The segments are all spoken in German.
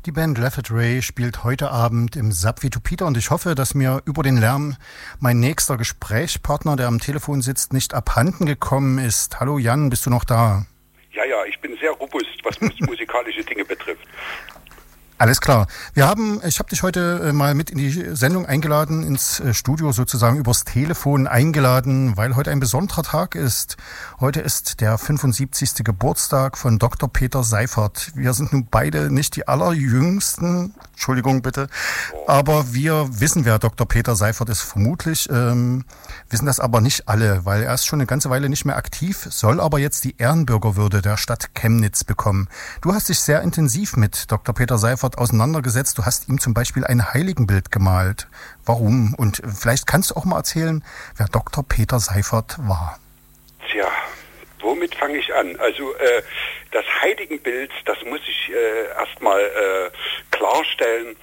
Die Band Lafayette Ray spielt heute Abend im Subway to Peter und ich hoffe, dass mir über den Lärm mein nächster Gesprächspartner, der am Telefon sitzt, nicht abhanden gekommen ist. Hallo Jan, bist du noch da? Ja, ich bin sehr robust, was musikalische Dinge betrifft. Alles klar. Ich habe dich heute mal mit in die Sendung eingeladen, ins Studio sozusagen übers Telefon eingeladen, weil heute ein besonderer Tag ist. Heute ist der 75. Geburtstag von Dr. Peter Seiffert. Wir sind nun beide nicht die allerjüngsten, Entschuldigung bitte, aber wir wissen, wer Dr. Peter Seiffert ist, vermutlich, wissen das aber nicht alle, weil er ist schon eine ganze Weile nicht mehr aktiv, soll aber jetzt die Ehrenbürgerwürde der Stadt Chemnitz bekommen. Du hast dich sehr intensiv mit Dr. Peter Seiffert auseinandergesetzt. Du hast ihm zum Beispiel ein Heiligenbild gemalt. Warum? Und vielleicht kannst du auch mal erzählen, wer Dr. Peter Seiffert war. Tja, womit fange ich an? Also das Heiligenbild, das muss ich erstmal klarstellen.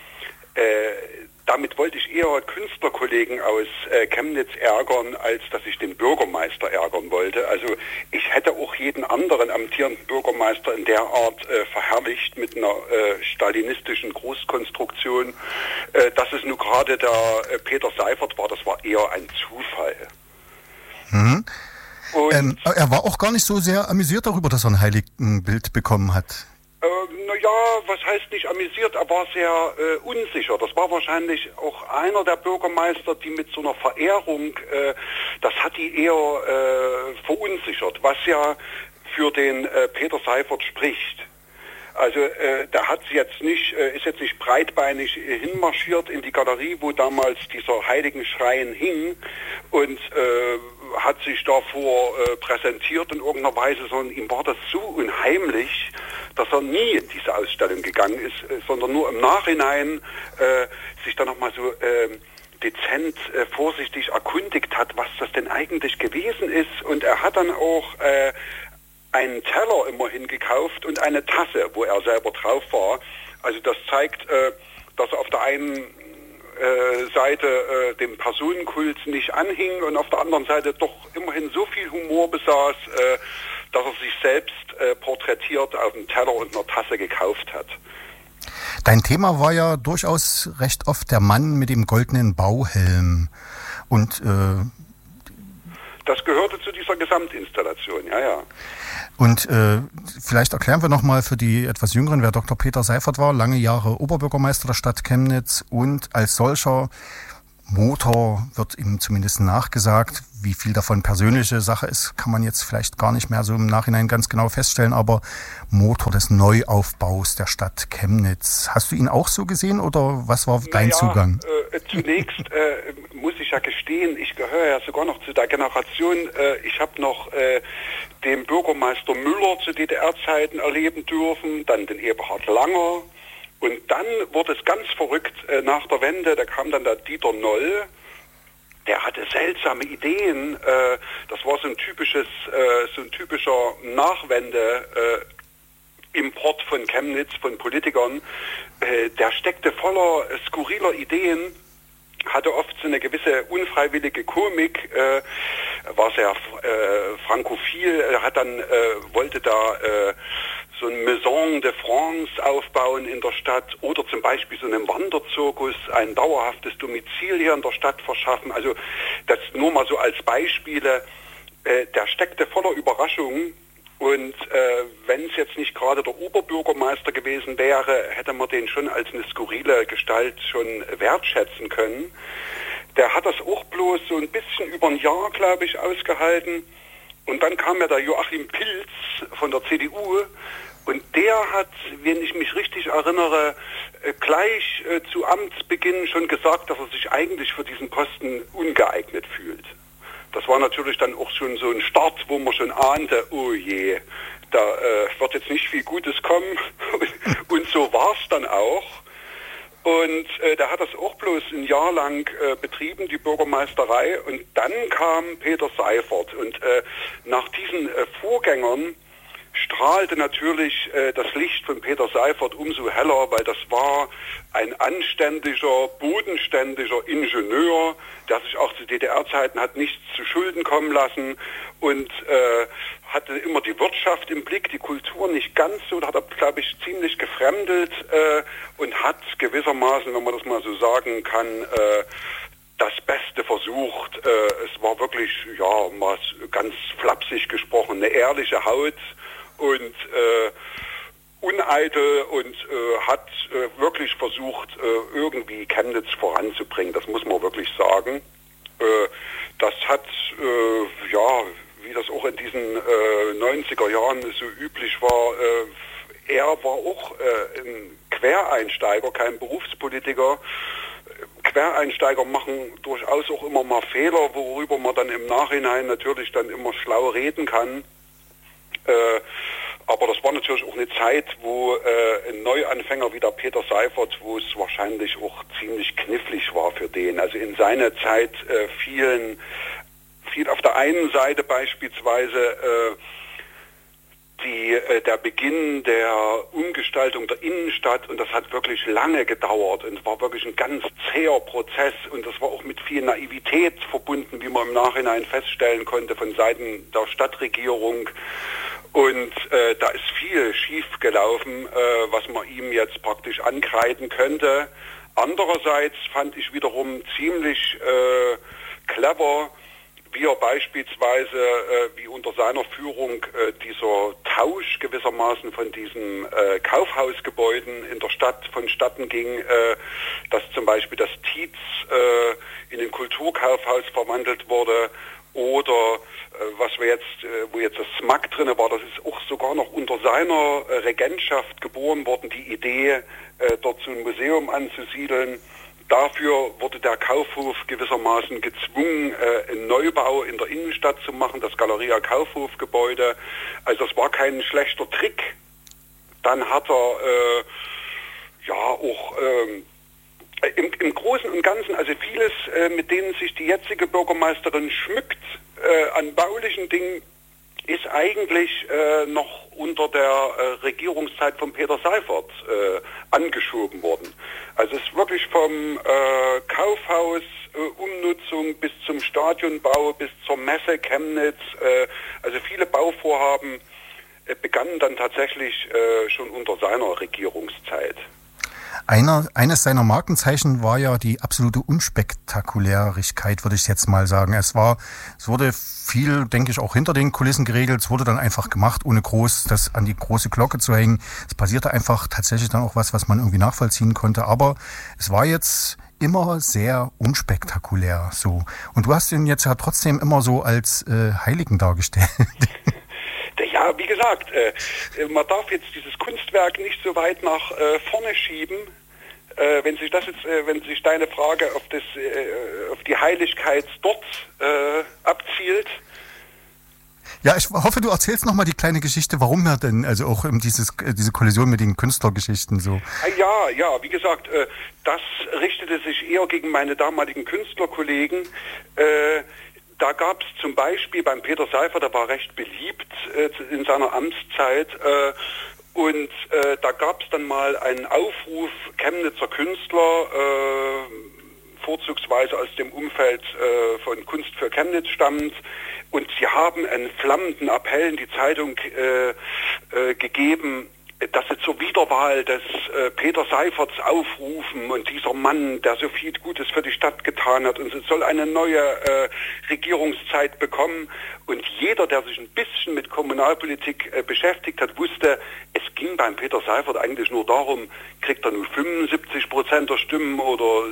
Damit wollte ich eher Künstlerkollegen aus Chemnitz ärgern, als dass ich den Bürgermeister ärgern wollte. Also ich hätte auch jeden anderen amtierenden Bürgermeister in der Art verherrlicht mit einer stalinistischen Großkonstruktion. Dass es nun gerade der Peter Seiffert war, das war eher ein Zufall. Mhm. Er war auch gar nicht so sehr amüsiert darüber, dass er ein Heiligenbild bekommen hat. Was heißt nicht amüsiert, er war sehr unsicher. Das war wahrscheinlich auch einer der Bürgermeister, die mit so einer Verehrung, das hat die eher verunsichert, was ja für den Peter Seiffert spricht. Also der hat ist jetzt nicht breitbeinig hinmarschiert in die Galerie, wo damals dieser Heiligenschrein hing und hat sich davor präsentiert in irgendeiner Weise, sondern ihm war das so unheimlich, dass er nie in diese Ausstellung gegangen ist, sondern nur im Nachhinein sich dann nochmal so dezent vorsichtig erkundigt hat, was das denn eigentlich gewesen ist. Und er hat dann auch einen Teller immerhin gekauft und eine Tasse, wo er selber drauf war. Also das zeigt, dass er auf der einen Seite dem Personenkult nicht anhing und auf der anderen Seite doch immerhin so viel Humor besaß, dass er sich selbst porträtiert auf einem Teller und einer Tasse gekauft hat. Dein Thema war ja durchaus recht oft der Mann mit dem goldenen Bauhelm. Und das gehörte zu dieser Gesamtinstallation, ja. Und vielleicht erklären wir nochmal für die etwas Jüngeren, wer Dr. Peter Seiffert war. Lange Jahre Oberbürgermeister der Stadt Chemnitz und als solcher Motor wird ihm zumindest nachgesagt. Wie viel davon persönliche Sache ist, kann man jetzt vielleicht gar nicht mehr so im Nachhinein ganz genau feststellen, aber Motor des Neuaufbaus der Stadt Chemnitz. Hast du ihn auch so gesehen oder was war dein Zugang? Zunächst muss ich ja gestehen, ich gehöre ja sogar noch zu der Generation, ich habe noch den Bürgermeister Müller zu DDR-Zeiten erleben dürfen, dann den Eberhard Langer. Und dann wurde es ganz verrückt nach der Wende, da kam dann der Dieter Noll, der hatte seltsame Ideen, das war so ein typischer Nachwende-Import von Chemnitz, von Politikern, der steckte voller skurriler Ideen, hatte oft so eine gewisse unfreiwillige Komik, war sehr frankophil, wollte da so ein Maison de France aufbauen in der Stadt oder zum Beispiel so einen Wanderzirkus, ein dauerhaftes Domizil hier in der Stadt verschaffen. Also das nur mal so als Beispiele. Der steckte voller Überraschungen und wenn es jetzt nicht gerade der Oberbürgermeister gewesen wäre, hätte man den schon als eine skurrile Gestalt schon wertschätzen können. Der hat das auch bloß so ein bisschen über ein Jahr, glaube ich, ausgehalten. Und dann kam ja der Joachim Pilz von der CDU und der hat, wenn ich mich richtig erinnere, gleich zu Amtsbeginn schon gesagt, dass er sich eigentlich für diesen Posten ungeeignet fühlt. Das war natürlich dann auch schon so ein Start, wo man schon ahnte, oh je, da wird jetzt nicht viel Gutes kommen. Und so war es dann auch. Und der hat das auch bloß ein Jahr lang betrieben, die Bürgermeisterei. Und dann kam Peter Seiffert. Und nach diesen Vorgängern strahlte natürlich das Licht von Peter Seiffert umso heller, weil das war ein anständiger, bodenständiger Ingenieur, der sich auch zu DDR-Zeiten hat nichts zu Schulden kommen lassen und hatte immer die Wirtschaft im Blick, die Kultur nicht ganz so, da hat er, glaube ich, ziemlich gefremdelt und hat gewissermaßen, wenn man das mal so sagen kann, das Beste versucht. Es war wirklich, ja, mal ganz flapsig gesprochen, eine ehrliche Haut und uneitel und hat wirklich versucht, irgendwie Chemnitz voranzubringen. Das muss man wirklich sagen. Das hat, ja, wie das auch in diesen 90er Jahren so üblich war, er war auch ein Quereinsteiger, kein Berufspolitiker. Quereinsteiger machen durchaus auch immer mal Fehler, worüber man dann im Nachhinein natürlich dann immer schlau reden kann. Aber das war natürlich auch eine Zeit, wo ein Neuanfänger wie der Peter Seiffert, wo es wahrscheinlich auch ziemlich knifflig war für den. Also in seiner Zeit viel auf der einen Seite beispielsweise der Beginn der Umgestaltung der Innenstadt, und das hat wirklich lange gedauert und war wirklich ein ganz zäher Prozess und das war auch mit viel Naivität verbunden, wie man im Nachhinein feststellen konnte von Seiten der Stadtregierung. Und da ist viel schief gelaufen, was man ihm jetzt praktisch ankreiden könnte. Andererseits fand ich wiederum ziemlich clever, wie er beispielsweise, wie unter seiner Führung dieser Tausch gewissermaßen von diesen Kaufhausgebäuden in der Stadt vonstatten ging, dass zum Beispiel das Tietz in ein Kulturkaufhaus verwandelt wurde oder was wir jetzt, wo jetzt das SMAK drin war, das ist auch sogar noch unter seiner Regentschaft geboren worden, die Idee, dort so ein Museum anzusiedeln. Dafür wurde der Kaufhof gewissermaßen gezwungen, einen Neubau in der Innenstadt zu machen, das Galeria Kaufhof-Gebäude. Also das war kein schlechter Trick. Dann hat er ja auch im Großen und Ganzen, also vieles, mit denen sich die jetzige Bürgermeisterin schmückt, an baulichen Dingen, ist eigentlich noch unter der Regierungszeit von Peter Seiffert angeschoben worden. Also es ist wirklich vom Kaufhaus, Umnutzung bis zum Stadionbau, bis zur Messe Chemnitz, also viele Bauvorhaben begannen dann tatsächlich schon unter seiner Regierungszeit. Eines seiner Markenzeichen war ja die absolute Unspektakulärigkeit, würde ich jetzt mal sagen. Es wurde viel, denke ich, auch hinter den Kulissen geregelt. Es wurde dann einfach gemacht, ohne groß das an die große Glocke zu hängen. Es passierte einfach tatsächlich dann auch was man irgendwie nachvollziehen konnte. Aber es war jetzt immer sehr unspektakulär so. Und du hast ihn jetzt ja trotzdem immer so als Heiligen dargestellt. Ja, wie gesagt, man darf jetzt dieses Kunstwerk nicht so weit nach vorne schieben. Wenn sich deine Frage auf die Heiligkeit dort abzielt. Ja, ich hoffe, du erzählst nochmal die kleine Geschichte, warum er denn, also auch diese Kollision mit den Künstlergeschichten so. Ja, wie gesagt, das richtete sich eher gegen meine damaligen Künstlerkollegen. Da gab es zum Beispiel beim Peter Seiffert, der war recht beliebt in seiner Amtszeit, und da gab es dann mal einen Aufruf Chemnitzer Künstler, vorzugsweise aus dem Umfeld von Kunst für Chemnitz stammt, und sie haben einen flammenden Appell in die Zeitung gegeben, dass sie zur Wiederwahl des Peter Seiferts aufrufen, und dieser Mann, der so viel Gutes für die Stadt getan hat, und es soll eine neue Regierungszeit bekommen. Und jeder, der sich ein bisschen mit Kommunalpolitik beschäftigt hat, wusste, es ging beim Peter Seiffert eigentlich nur darum, kriegt er nur 75% der Stimmen oder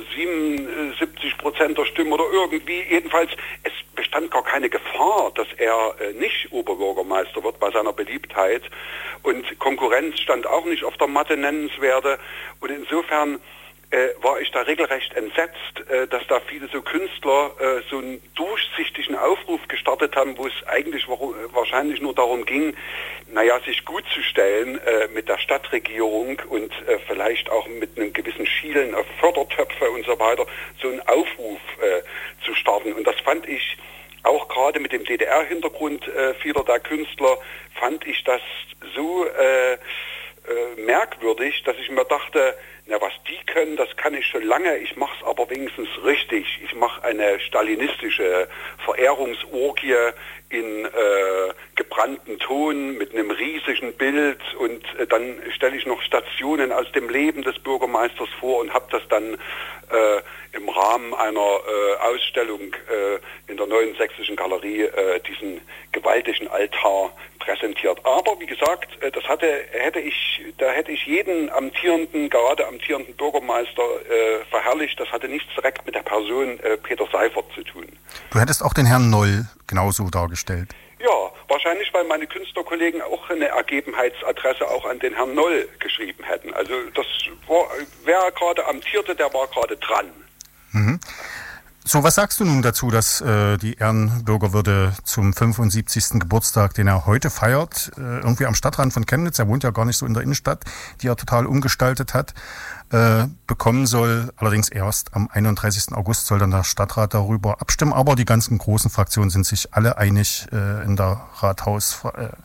77% der Stimmen oder irgendwie. Jedenfalls, es bestand gar keine Gefahr, dass er nicht Oberbürgermeister wird bei seiner Beliebtheit. Und Konkurrenz stand auch nicht auf der Matte nennenswerte. Und insofern war ich da regelrecht entsetzt, dass da viele so Künstler so einen durchsichtigen Aufruf gestartet haben, wo es eigentlich wahrscheinlich nur darum ging, sich gut zu stellen mit der Stadtregierung und vielleicht auch mit einem gewissen Schielen auf Fördertöpfe und so weiter, so einen Aufruf zu starten. Und das fand ich auch gerade mit dem DDR-Hintergrund vieler der Künstler, fand ich das so merkwürdig, dass ich mir dachte, na, was die können, das kann ich schon lange, ich mache es aber wenigstens richtig. Ich mache eine stalinistische Verehrungsorgie in gebrannten Ton mit einem riesigen Bild und dann stelle ich noch Stationen aus dem Leben des Bürgermeisters vor und habe das dann im Rahmen einer Ausstellung in der Neuen Sächsischen Galerie diesen gewaltigen Altar präsentiert. Aber wie gesagt, da hätte ich jeden gerade amtierenden Bürgermeister verherrlicht. Das hatte nichts direkt mit der Person Peter Seiffert zu tun. Du hättest auch den Herrn Noll genauso dargestellt. Ja, wahrscheinlich, weil meine Künstlerkollegen auch eine Ergebenheitsadresse auch an den Herrn Noll geschrieben hätten. Also das wer gerade amtierte, der war gerade dran. Mhm. So, was sagst du nun dazu, dass die Ehrenbürgerwürde zum 75. Geburtstag, den er heute feiert, irgendwie am Stadtrand von Chemnitz, er wohnt ja gar nicht so in der Innenstadt, die er total umgestaltet hat, bekommen soll. Allerdings erst am 31. August soll dann der Stadtrat darüber abstimmen. Aber die ganzen großen Fraktionen sind sich alle einig im Rathaus.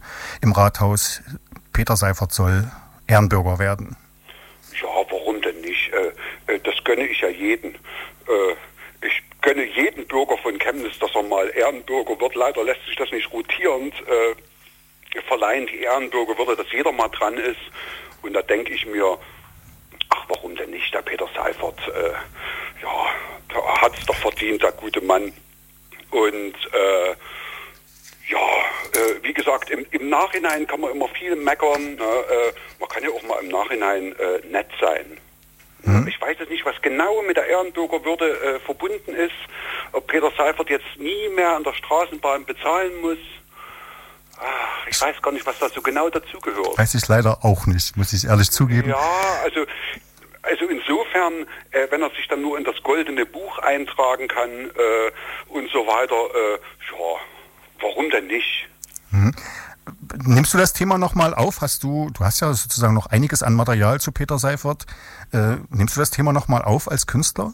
Peter Seiffert soll Ehrenbürger werden. Ja, warum denn nicht? Das gönne ich ja jedem. Ich gönne jeden Bürger von Chemnitz, dass er mal Ehrenbürger wird. Leider lässt sich das nicht rotierend verleihen, die Ehrenbürgerwürde, dass jeder mal dran ist. Und da denke ich mir, ach, warum denn nicht? Der Peter Seiffert, der hat es doch verdient, der gute Mann. Und wie gesagt, im Nachhinein kann man immer viel meckern. Man kann ja auch mal im Nachhinein nett sein. Ich weiß jetzt nicht, was genau mit der Ehrenbürgerwürde verbunden ist. Ob Peter Seiffert jetzt nie mehr an der Straßenbahn bezahlen muss. Ich weiß gar nicht, was da so genau dazugehört. Weiß ich leider auch nicht, muss ich ehrlich zugeben. Ja, also insofern, wenn er sich dann nur in das goldene Buch eintragen kann und so weiter, warum denn nicht? Mhm. Nimmst du das Thema nochmal auf? Du hast ja sozusagen noch einiges an Material zu Peter Seiffert. Nimmst du das Thema nochmal auf als Künstler?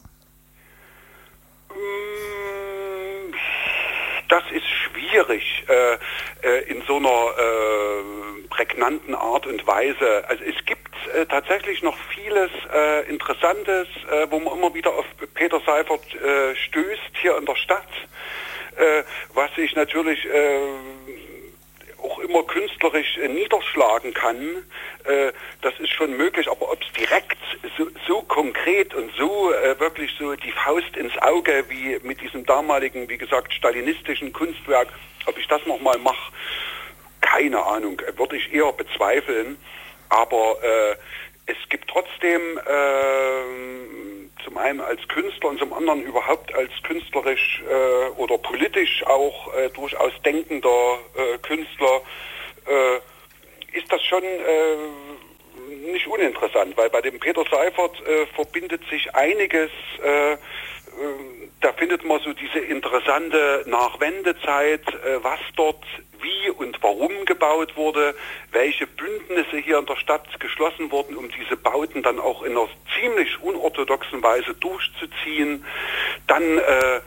Das ist schwierig in so einer prägnanten Art und Weise. Also es gibt tatsächlich noch vieles Interessantes, wo man immer wieder auf Peter Seiffert stößt hier in der Stadt, was sich natürlich auch immer künstlerisch niederschlagen kann, das ist schon möglich, aber ob es direkt so konkret und so wirklich so die Faust ins Auge wie mit diesem damaligen, wie gesagt, stalinistischen Kunstwerk, ob ich das nochmal mache, keine Ahnung, würde ich eher bezweifeln, aber es gibt trotzdem zum einen als Künstler und zum anderen überhaupt als künstlerisch oder politisch auch durchaus denkender Künstler ist das schon nicht uninteressant, weil bei dem Peter Seiffert verbindet sich einiges, da findet man so diese interessante Nachwendezeit, was dort wie und warum gebaut wurde, welche Bündnisse hier in der Stadt geschlossen wurden, um diese Bauten dann auch in einer ziemlich unorthodoxen Weise durchzuziehen. Dann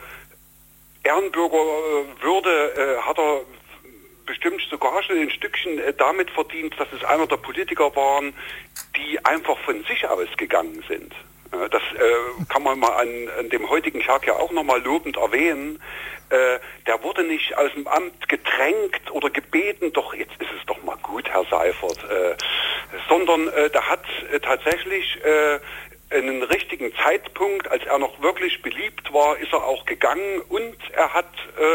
Ehrenbürgerwürde hat er bestimmt sogar schon ein Stückchen damit verdient, dass es einer der Politiker waren, die einfach von sich ausgegangen sind. Das kann man mal an dem heutigen Tag ja auch nochmal lobend erwähnen. Der wurde nicht aus dem Amt gedrängt oder gebeten, doch jetzt ist es doch mal gut, Herr Seiffert, sondern der hat tatsächlich einen richtigen Zeitpunkt, als er noch wirklich beliebt war, ist er auch gegangen und er hat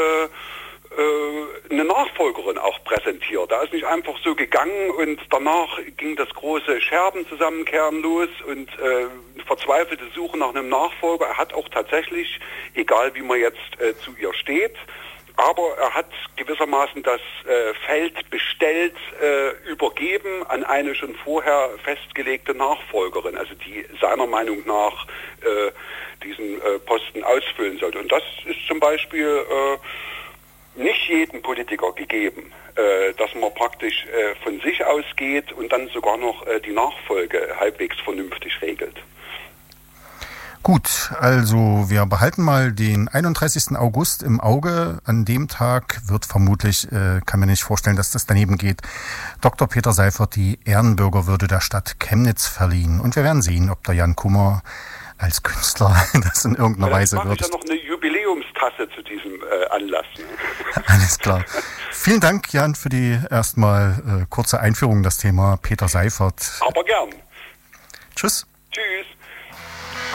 eine Nachfolgerin auch präsentiert. Da ist nicht einfach so gegangen und danach ging das große Scherbenzusammenkehren los und verzweifelte Suche nach einem Nachfolger. Er hat auch tatsächlich, egal wie man jetzt zu ihr steht, aber er hat gewissermaßen das Feld bestellt, übergeben an eine schon vorher festgelegte Nachfolgerin, also die seiner Meinung nach diesen Posten ausfüllen sollte. Und das ist zum Beispiel nicht jedem Politiker gegeben, dass man praktisch von sich ausgeht und dann sogar noch die Nachfolge halbwegs vernünftig regelt. Gut, also wir behalten mal den 31. August im Auge. An dem Tag wird vermutlich, kann mir nicht vorstellen, dass das daneben geht, Dr. Peter Seiffert die Ehrenbürgerwürde der Stadt Chemnitz verliehen. Und wir werden sehen, ob der Jan Kummer als Künstler das in irgendeiner Weise wird. Vielleicht mache ich ja noch eine Jubiläumstasse zu diesem Anlass. Ne? Alles klar. Vielen Dank, Jan, für die erstmal kurze Einführung in das Thema Peter Seiffert. Aber gern. Tschüss. Tschüss.